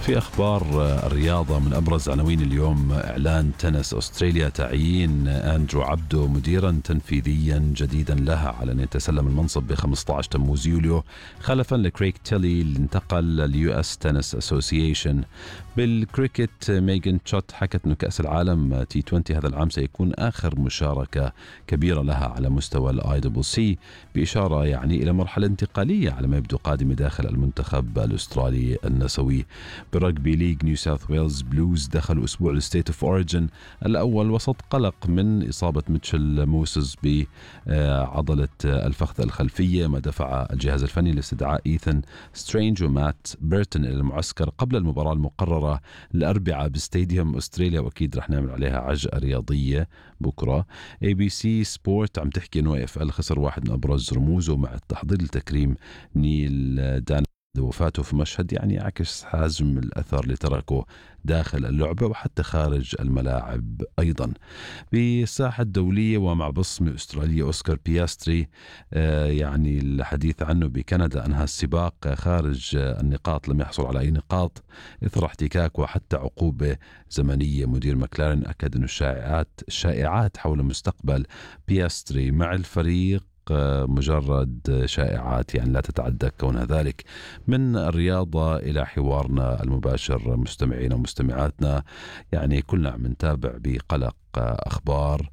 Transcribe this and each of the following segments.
في أخبار الرياضة، من أبرز عناوين اليوم إعلان تنس أستراليا تعيين أندرو عبدو مديرا تنفيذيا جديدا لها على أن يتسلم المنصب ب 15 تموز يوليو خلفا لكريغ تيلي اللي انتقل لليو اس تنس اسوسيشن. بالكريكت ميغان تشوت حكت أنه كأس العالم تي 20 هذا العام سيكون آخر مشاركة كبيرة لها على مستوى الاي دبل سي، بإشارة يعني إلى مرحلة انتقالية على ما يبدو قادمة داخل المنتخب الأسترالي النسوي. بالرجبي ليج نيو ساوث ويلز بلوز دخلوا أسبوع الستيت اوف أوريجن الأول وسط قلق من إصابة ميتشل موسز بعضلة الفخذ الخلفية، ما دفع الجهاز الفني لاستدعاء إيثان سترينج ومات بيرتون إلى المعسكر قبل المباراة المقررة الأربعاء بستاديوم أستراليا، وأكيد رح نعمل عليها عجقة رياضية بكرة. ABC سبورت عم تحكي إنه AFL خسر واحد من أبرز رموزه مع التحضير لتكريم نيل دان وفاته في مشهد يعني يعكس حجم الأثر اللي تركه داخل اللعبة وحتى خارج الملاعب أيضا. بالساحة الدولية ومع بصمة أسترالية أوسكار بياستري يعني الحديث عنه بكندا أنهى السباق خارج النقاط، لم يحصل على أي نقاط إثر احتكاك وحتى عقوبة زمنية. مدير ماكلارين أكد أن الشائعات حول مستقبل بياستري مع الفريق مجرد شائعات يعني لا تتعدى كونها ذلك. من الرياضة إلى حوارنا المباشر مستمعين ومستمعاتنا، يعني كلنا عم نتابع بقلق أخبار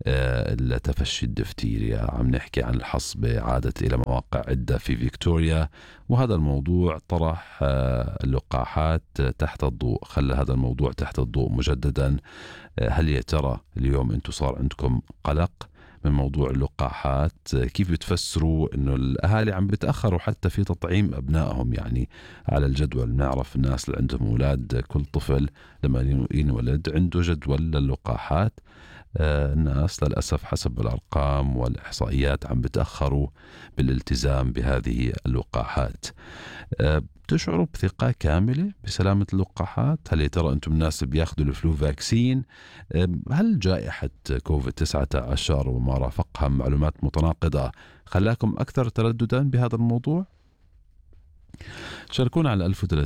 التفشي الدفتيريا، عم نحكي عن الحصبة عادت إلى مواقع عدة في فيكتوريا، وهذا الموضوع طرح اللقاحات تحت الضوء، خلى هذا الموضوع تحت الضوء مجددا. هل يا ترى اليوم أنتم صار عندكم قلق من موضوع اللقاحات؟ كيف بتفسروا انه الاهالي عم بتاخروا حتى في تطعيم ابنائهم يعني على الجدول؟ نعرف الناس اللي عندهم اولاد كل طفل لما ينولد عنده جدول للقاحات. الناس للاسف حسب الارقام والاحصائيات عم بتاخروا بالالتزام بهذه اللقاحات. بتشعروا بثقة كاملة بسلامة اللقاحات؟ هل يا ترى أنتم الناس بياخدوا الفلو فاكسين؟ هل جائحة كوفيد-19 وما رافقها معلومات متناقضة خلاكم أكثر ترددا بهذا الموضوع؟ شاركونا على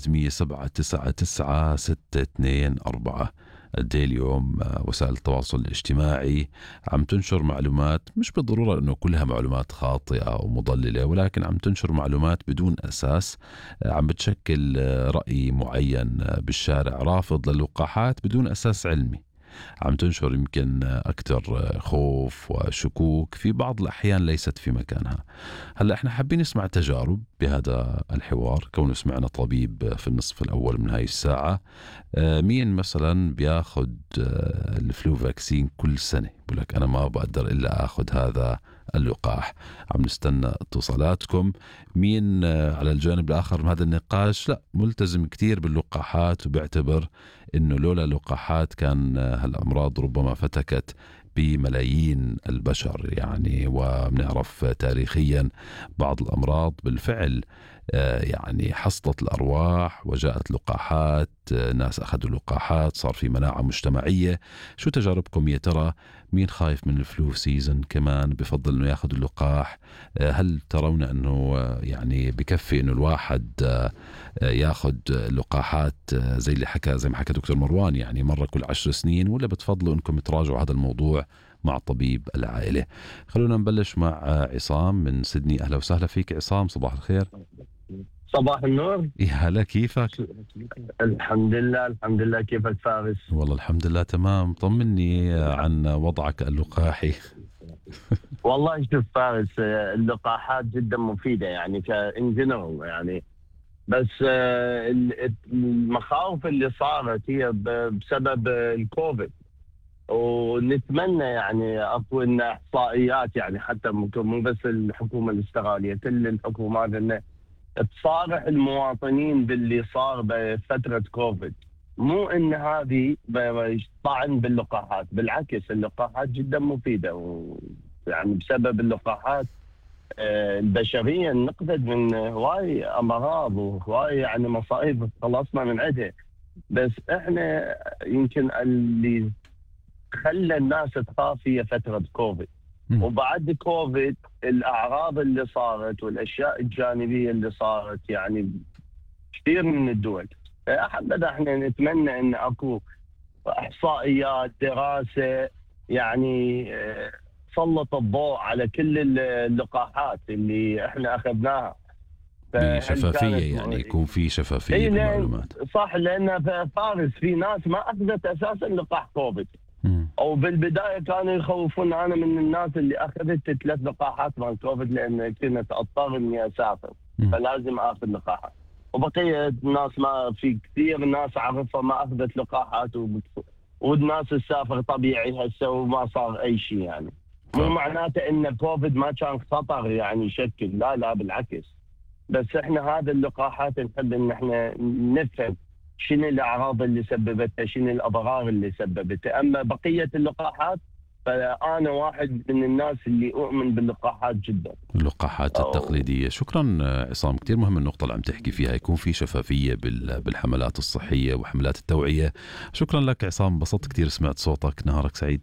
1300-799-624. قد ايه اليوم وسائل التواصل الاجتماعي عم تنشر معلومات مش بالضرورة انه كلها معلومات خاطئة ومضللة، ولكن عم تنشر معلومات بدون اساس، عم بتشكل رأي معين بالشارع رافض للقاحات بدون اساس علمي، عم تنشر يمكن أكثر خوف وشكوك في بعض الأحيان ليست في مكانها. هلأ احنا حابين نسمع تجارب بهذا الحوار، كونه سمعنا طبيب في النصف الأول من هاي الساعة مين مثلا بياخد الفلو فاكسين كل سنة بقول لك أنا ما بقدر إلا أخذ هذا اللقاح. عم نستنى اتصالاتكم. مين على الجانب الآخر من هذا النقاش لا ملتزم كتير باللقاحات وبيعتبر إنه لولا اللقاحات كان هالأمراض ربما فتكت بملايين البشر يعني، وبنعرف تاريخيا بعض الأمراض بالفعل يعني حصدت الأرواح وجاءت لقاحات، ناس أخذوا لقاحات صار في مناعة مجتمعية. شو تجاربكم يا ترى؟ مين خايف من الفلو سيزن كمان بفضل أنه يأخذ اللقاح؟ هل ترون أنه يعني بكفي أنه الواحد يأخذ لقاحات زي ما حكى دكتور مروان يعني مرة كل 10 سنين، ولا بتفضلوا أنكم تراجعوا هذا الموضوع مع طبيب العائلة؟ خلونا نبلش مع عصام من سيدني. أهلا وسهلا فيك عصام، صباح الخير. صباح النور. يا هلا، كيفك؟ الحمد لله الحمد لله، كيفك فارس؟ والله الحمد لله تمام. طمني عن وضعك اللقاحي. والله شوف فارس، اللقاحات جدا مفيدة يعني كإن جنرال يعني، بس المخاوف اللي صارت هي بسبب الكوفيد، ونتمنى يعني اكو لنا احصائيات يعني حتى مو بس الحكومة الاسترالية، كل الحكومات انه تصارح المواطنين باللي صار بفترة كوفيد. مو ان هذه طعن باللقاحات، بالعكس اللقاحات جدا مفيدة، ويعني بسبب اللقاحات البشرية نقذت من هواي امراض وهواي يعني مصائب خلصنا من عدها. بس احنا يمكن اللي خلى الناس تخاف هي فترة كوفيد، وبعد كوفيد الأعراض اللي صارت والأشياء الجانبية اللي صارت يعني كثير من الدول حبذا احنا نتمنى ان اكو احصائيات دراسه يعني سلط الضوء على كل اللقاحات اللي احنا اخذناها. بشفافيه، يعني يكون في شفافيه بالمعلومات. صح، لان فارس في ناس ما اخذت اساسا لقاح كوفيد، او بالبدايه كانوا يخوفون. انا من الناس اللي اخذت 3 لقاحات مال كوفيد لان كنت اضطر اني اسافر فلازم اخذ لقاحات. وبقيه الناس ما في كثير ناس اعرفها ما اخذت لقاحات والناس تسافر طبيعي هسه وما صار اي شيء. يعني مو معناته ان كوفيد ما كان خطر يعني يشكل، لا بالعكس. بس احنا هذا اللقاحات نحب ان احنا نفهم شنو الاعراض اللي سببتها، شنو الاضرار اللي سببتها. اما بقيه اللقاحات فانا واحد من الناس اللي اؤمن باللقاحات جدا، اللقاحات التقليديه. شكرا عصام، كثير مهم النقطه اللي عم تحكي فيها، يكون في شفافيه بالحملات الصحيه وحملات التوعيه. شكرا لك عصام، انبسطت كثير سمعت صوتك. نهارك سعيد.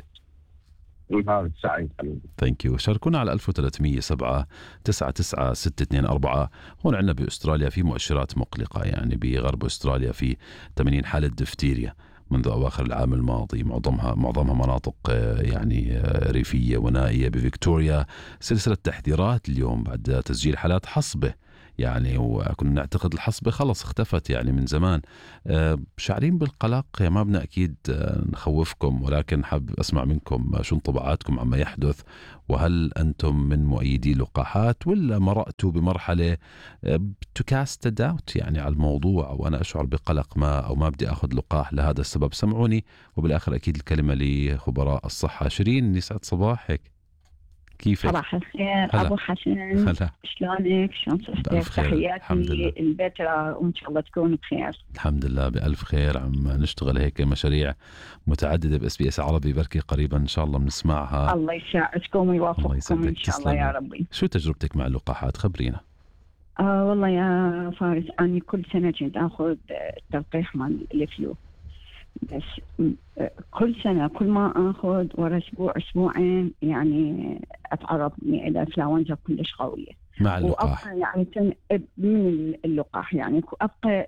نهارك سعيد حبيبي. ثانك يو. شاركونا على 1307 99 624. هون عندنا باستراليا في مؤشرات مقلقه، يعني بغرب استراليا في 80 حاله دفتيريا منذ أواخر العام الماضي، معظمها مناطق يعني ريفية ونائية. بفيكتوريا سلسلة تحذيرات اليوم بعد تسجيل حالات حصبة، يعني وكنا نعتقد الحصبة خلص اختفت يعني من زمان. شعرين بالقلق، يعني ما بدنا أكيد نخوفكم، ولكن حاب أسمع منكم شو انطباعاتكم عما يحدث، وهل أنتم من مؤيدي اللقاحات ولا مرأتوا بمرحلة تكاست داوت يعني على الموضوع، وأنا أشعر بقلق ما بدي أخذ لقاح لهذا السبب. سمعوني، وبالآخر أكيد الكلمة لخبراء الصحة. شيرين، يسعد صباحك، كيفك؟ صباح الخير. هلا. أبو حسن، هلا. شلونك؟ شلون صحتك؟ تحياتي البتراء وإن شاء الله تكون بخير. الحمد لله بألف خير. عم نشتغل هيك مشاريع متعددة بس بي اس عربي، بركي قريبا إن شاء الله بنسمعها. الله يساعدكم ويوفقكم إن شاء الله يا ربي. شو تجربتك مع اللقاحات؟ خبرينا. والله يا فارس، أنا كل سنة كنت أخذ تلقيح مال الفلو، بس كل سنة كل ما أخذ ورا أسبوعين يعني أتعرض إلى إنفلونزا كلش قوية مع اللقاح. وأبقى يعني من اللقاح، يعني أبقى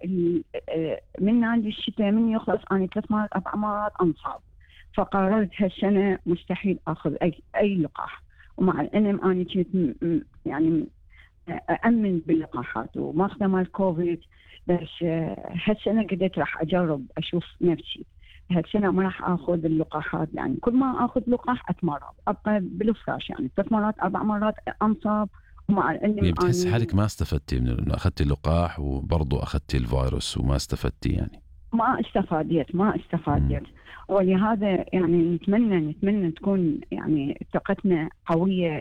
من عندي الشتاء من يخلص أنا 3 مرات 4 مرات أنصاب. فقررت هالسنة مستحيل أخذ أي لقاح، ومع العلم أنا كنت يعني أأمن باللقاحات وما أخذ مال كوفيد، بس هالسنة قدرت راح أجرب أشوف نفسي. هالسنة ما راح أخذ اللقاحات، يعني كل ما أخذ لقاح أتمرض، أبقى بالفراش يعني 3 مرات 4 مرات أنصاب. ومع العلم بتحس حالك ما استفدتي من انه اخذتي اللقاح وبرضه اخذتي الفيروس وما استفدتي؟ يعني ما استفادت. ولهذا يعني نتمنى تكون يعني ثقتنا قوية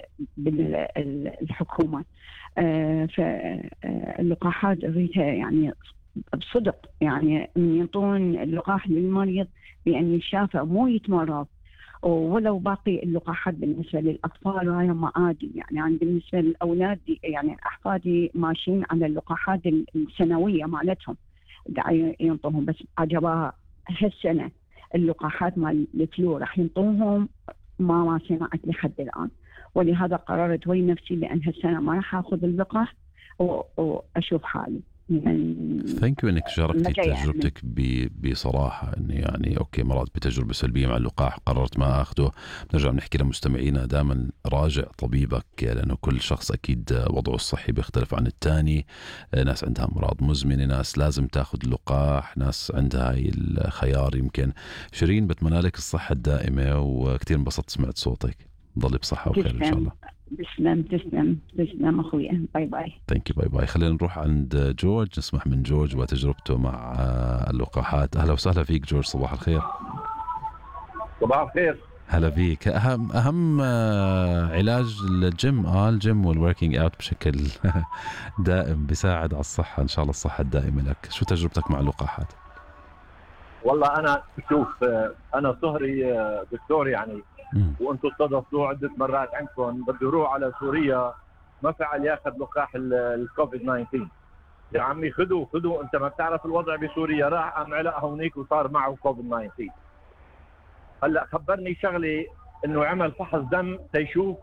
بالحكومة. فاللقاحات ريتها يعني بصدق، يعني من ينطون اللقاح للمريض بأن يشافى مو يتمرض. ولو باقي اللقاحات بالنسبة للأطفال وهي ما عادي، يعني أنا بالنسبة للأولاد يعني أحفادي ماشيين على اللقاحات السنوية مالتهم داعي ينطوهم، بس عجبها هالسنة اللقاحات مال الفلو راح ينطوهم ما سمعت لحد الآن. ولهذا قررت وي نفسي بأن هالسنة ما راح أخذ اللقاح وأشوف حالي. ثانك يو انك شاركتي تجربتك بصراحه، انه يعني اوكي مرات بتجربه سلبيه مع اللقاح قررت ما اخذه. بنرجع بنحكي لمستمعينا دائما راجع طبيبك، لانه كل شخص اكيد وضعه الصحي بيختلف عن الثاني. ناس عندها امراض مزمنه، ناس لازم تاخذ اللقاح، ناس عندها هاي الخيار. يمكن شيرين بتمنى لك الصحه الدائمه، وكثير انبسطت سمعت صوتك. ضلي بصحه وخير ان شاء الله. تسلم اخويا. باي باي. ثانك يو. باي باي. خلينا نروح عند جورج، نسمح من جورج وتجربته مع اللقاحات. اهلا وسهلا فيك جورج، صباح الخير. صباح الخير. هلا فيك. اهم علاج الجيم، الجيم والوركينج اوت بشكل دائم بيساعد على الصحه. ان شاء الله الصحه الدائمه لك. شو تجربتك مع اللقاحات؟ والله انا شوف، انا صهري دكتور يعني، وانتم استضفتوه عده مرات عندكم، بده يروح على سوريا ما فعل ياخذ لقاح الكوفيد 19. يا عمي خذوا انت ما بتعرف الوضع بسوريا، راح قام علق هونيك وصار معه كوفيد 19. هلا خبرني شغله انه عمل فحص دم تيشوف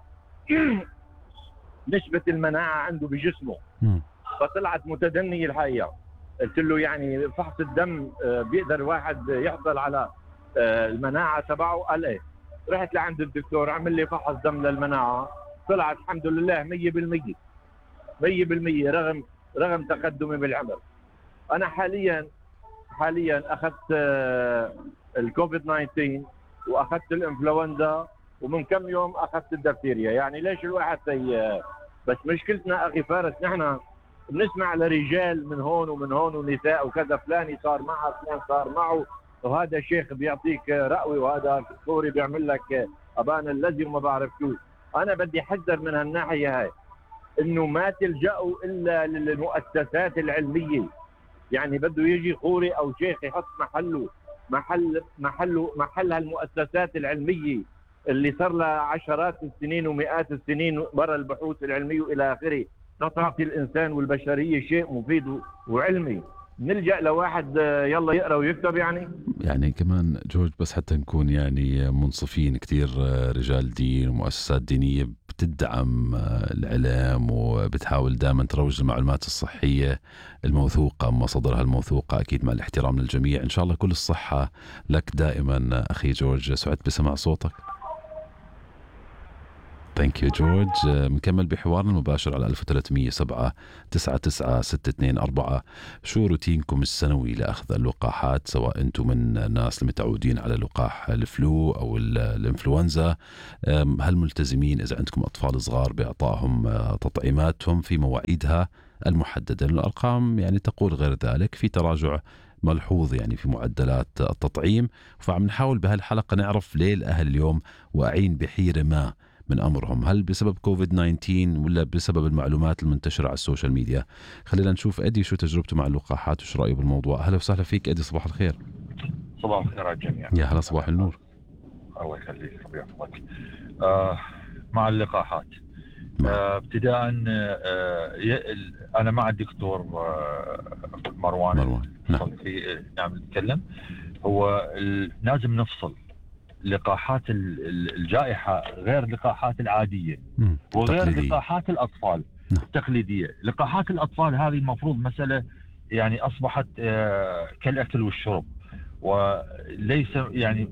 نسبه المناعه عنده بجسمه، فطلعت متدنيه الحقيقه. قلت له يعني فحص الدم بيقدر الواحد يحصل على المناعة تبعه؟ قال ايه. رحت لعند الدكتور عمل لي فحص دم للمناعة، طلعت الحمد لله 100%. 100% رغم تقدمي بالعمر. انا حاليا اخذت الكوفيد 19 واخذت الانفلونزا، ومن كم يوم اخذت الدفتيريا. يعني ليش الواحد بس مشكلتنا اخي فارس، نحن بنسمع لرجال من هون ومن هون ونساء وكذا، فلان صار معه فلان صار معه، وهذا شيخ بيعطيك رأوي وهذا كوري بيعمل لك ابان الذي وما بعرف شو. انا بدي احذر من هالناحيه هاي، انه ما تلجأوا الا للمؤسسات العلميه. يعني بده يجي خوري او شيخ يحط محل هالمؤسسات العلميه اللي صار لها عشرات السنين ومئات السنين برا البحوث العلميه والى اخره، تعطي الانسان والبشريه شيء مفيد وعلمي. نلجأ لواحد يلا يقرأ ويكتب يعني كمان جورج، بس حتى نكون يعني منصفين، كتير رجال دين ومؤسسات دينية بتدعم العلم وبتحاول دائما تروج المعلومات الصحية الموثوقة، مصادرها الموثوقة، أكيد مع الاحترام للجميع. إن شاء الله كل الصحة لك دائما أخي جورج، سعدت بسمع صوتك. ثانك يو جورج. مكمل بحوارنا المباشر على 1307-99-624. شو روتينكم السنوي لأخذ اللقاحات، سواء أنتم من الناس المتعودين على لقاح الفلو أو الإنفلونزا؟ هل ملتزمين إذا عندكم أطفال صغار بإعطائهم تطعيماتهم في مواعيدها المحددة؟ الأرقام يعني تقول غير ذلك، في تراجع ملحوظ يعني في معدلات التطعيم. فعم نحاول بهالحلقة نعرف ليه الأهل اليوم واقعين بحيرة ما من أمرهم، هل بسبب كوفيد 19 ولا بسبب المعلومات المنتشرة على السوشيال ميديا؟ خلينا نشوف أدي شو تجربته مع اللقاحات وش رأيه بالموضوع. أهلا وسهلا فيك أدي، صباح الخير. صباح الخير على الجميع. يا هلا، صباح النور. الله يخليك، ربي يحفظك. مع اللقاحات ابتداء أنا مع الدكتور مروان. نعم نتكلم. هو لازم نفصل لقاحات الجائحة غير اللقاحات العادية وغير لقاحات الأطفال التقليدية. لقاحات الأطفال هذه المفروض مسألة يعني أصبحت كالأكل والشرب، وليس يعني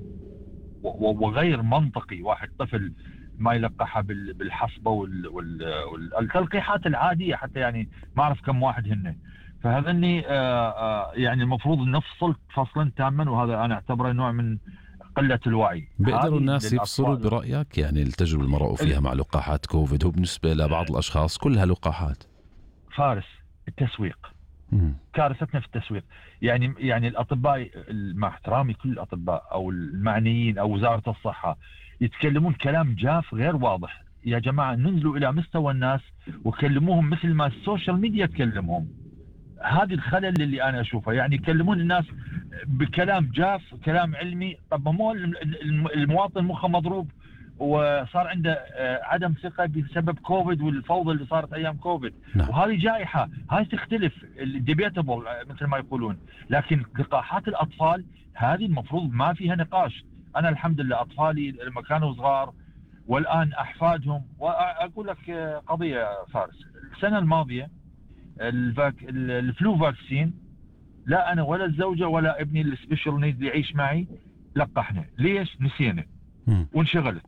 وغير منطقي واحد طفل ما يلقحها بالحصبة والتلقيحات العادية، حتى يعني ما أعرف كم واحد هن. فهذني يعني المفروض نفصل فصلا تاما، وهذا أنا أعتبره نوع من قلة الوعي. بيقدروا الناس يفصلوا برأيك؟ يعني التجربة اللي مرقوا فيها مع لقاحات كوفيد هو بالنسبة لبعض الأشخاص كلها لقاحات. فارس، التسويق كارثتنا في التسويق. يعني الأطباء مع احترامي كل الأطباء أو المعنيين أو وزارة الصحة يتكلمون كلام جاف غير واضح. يا جماعة ننزلوا إلى مستوى الناس وكلموهم مثل ما السوشيال ميديا تكلمهم. هذه الخلل اللي أنا أشوفه، يعني يكلمون الناس بكلام جاف، كلام علمي. طب مو المواطن مخه مضروب وصار عنده عدم ثقة بسبب كوفيد والفوضى اللي صارت أيام كوفيد. وهذه جائحة، هاي تختلف الديبيتابل مثل ما يقولون. لكن لقاحات الأطفال هذه المفروض ما فيها نقاش. أنا الحمد لله أطفالي لما كانوا صغار والآن أحفادهم. وأقول لك قضية فارس، السنة الماضية الفلو فاكسين، لا أنا ولا الزوجة ولا ابني السبيشال نيد اللي يعيش معي لقحنا. ليش؟ نسينا وانشغلت.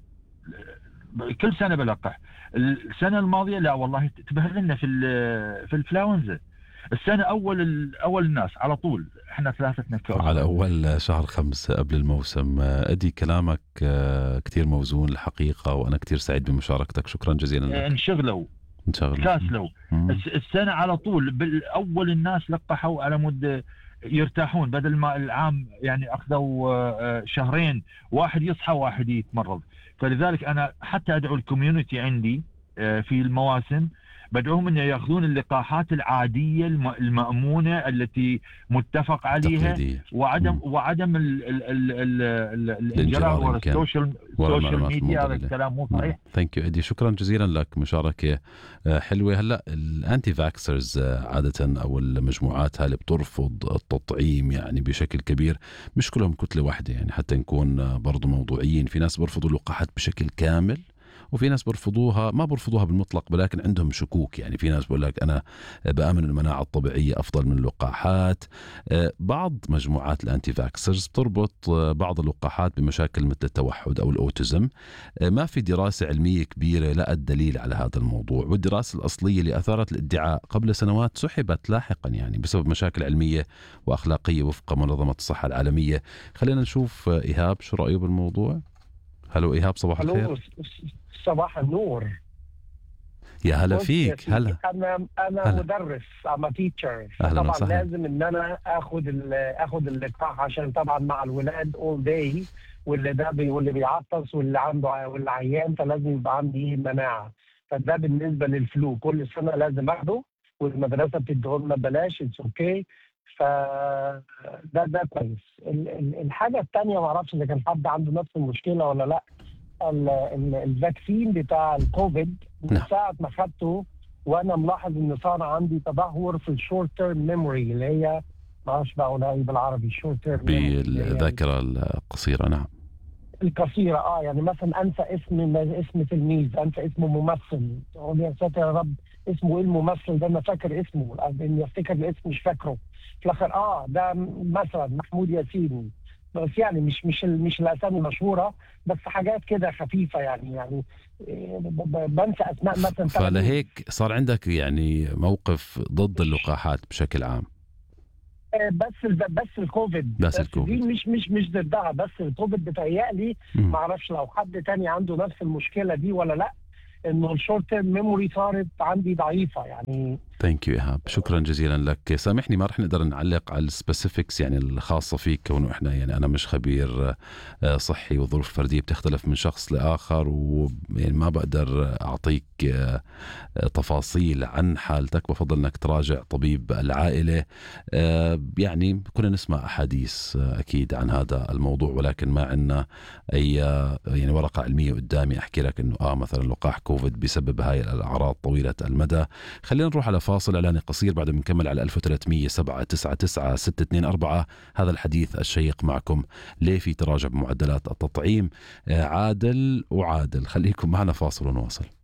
كل سنة بلقح. السنة الماضية لا والله تبهلنا في الانفلونزا. السنة أول الناس على طول احنا ثلاثتنا على أول شهر 5 قبل الموسم. أدي كلامك كتير موزون الحقيقة، وأنا كتير سعيد بمشاركتك. شكرا جزيلا لك. انشغلوا كاسلوا. السنة على طول بالأول الناس لقحوا على مدة يرتاحون، بدل ما العام يعني أخذوا شهرين واحد يصحى واحد يتمرض. فلذلك أنا حتى أدعو الكوميونتي عندي في المواسم، بدعوهم أن يأخذون اللقاحات العادية المأمونة التي متفق عليها تقليدية. وعدم الانجراء ورا السوشيال ميديا. هذا الكلام مو صحيح. ثانك يو ادي، شكرا جزيلا لك، مشاركة حلوة. هلا الانتي فاكسرز عادة او المجموعات اللي بترفض التطعيم يعني بشكل كبير، مش كلهم كتلة واحدة يعني، حتى نكون برضو موضوعيين. في ناس بيرفضوا اللقاحات بشكل كامل، وفي ناس برفضوها، ما برفضوها بالمطلق ولكن عندهم شكوك. يعني في ناس بقول لك أنا بآمن المناعة الطبيعية أفضل من اللقاحات. بعض مجموعات الأنتي فاكسرز بتربط بعض اللقاحات بمشاكل مثل التوحد أو الأوتيزم. ما في دراسة علمية كبيرة لقت دليل على هذا الموضوع، والدراسة الأصلية اللي أثارت الادعاء قبل سنوات سحبت لاحقا يعني بسبب مشاكل علمية وأخلاقية وفق منظمة الصحة العالمية. خلينا نشوف إيهاب شو رأيه بالموضوع. هلو إيهاب، صباح الخير. صباح النور. يا هلا فيك. هلا. انا هلا. مدرس، اما تيتشر، أهلا طبعا وسهلا. لازم ان انا اخد اللقاح عشان طبعا مع الولاد اول داي، واللي بيعطس واللي عنده واللي عيان، فلازم يبقى عندي مناعه. فده بالنسبه للفلو كل سنه لازم اخده، والمدرسه بتديه لنا ببلاش. اتس اوكي. ده كويس. الحاجه الثانيه ما اعرفش اذا كان حد عنده نفس المشكله ولا لا. الفاكسين بتاع الكوفيد من ساعه ما خدته وانا ملاحظ ان صار عندي تدهور في الشورت تيرم ميموري، اللي هي ما اعرفش بقولها ايه بالعربي، الشورت تيرم بالذاكره القصيره. نعم، القصيره. يعني مثلا انسى اسم تلميذ، انسى اسم ممثل، اقول يا ساتر يا رب اسمه ايه الممثل ده، انا فاكر اسمه، اني افتكر الاسم مش فاكره في الاخر. ده مثلا محمود ياسين، بس يعني مش الاسامي مشهوره، بس حاجات كده خفيفه يعني بنسى اسماء مثلا. فلهيك صار عندك يعني موقف ضد اللقاحات بشكل عام. بس الكوفيد، بس الكوفيد دي مش ضدها، بس الكوفيد بتهيألي ما اعرفش لو حد تاني عنده نفس المشكله دي ولا لا، انه الشورت تيرم ميموري صارت عندي ضعيفه يعني. ثانك يو إيهاب، شكرا جزيلا لك. سامحني ما رح نقدر نعلق على السبيسيفيكس يعني الخاصه فيك، كونه احنا يعني انا مش خبير صحي، وظروف فرديه بتختلف من شخص لاخر، ويعني ما بقدر اعطيك تفاصيل عن حالتك. بفضل انك تراجع طبيب العائله. يعني كنا نسمع احاديث اكيد عن هذا الموضوع، ولكن ما عندنا اي يعني ورقه علميه قدامي احكي لك انه مثلا لقاح كوفيد بسبب هاي الاعراض طويله المدى. خلينا نروح على فاصل اعلاني قصير، بعد بنكمل على 1300 799 624. هذا الحديث الشيق معكم، ليه في تراجع بمعدلات التطعيم؟ عادل وعادل. خليكم معنا، فاصل ونواصل.